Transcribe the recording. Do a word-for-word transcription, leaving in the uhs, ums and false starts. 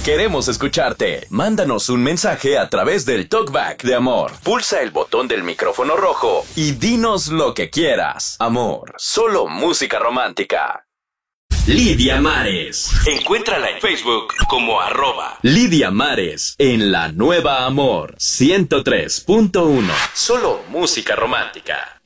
Queremos escucharte. Mándanos un mensaje a través del TalkBack de Amor. Pulsa el botón del micrófono rojo y dinos lo que quieras. Amor, solo música romántica. Lidia Mares. Encuéntrala en Facebook como arroba Lidia Mares en la nueva Amor ciento tres punto uno. Solo música romántica.